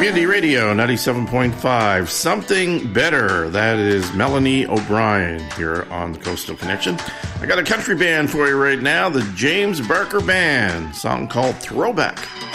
Community Radio 97.5, Something Better. That is Melanie O'Brien here on the Coastal Connection. I got a country band for you right now, the James Barker Band, song called Throwback.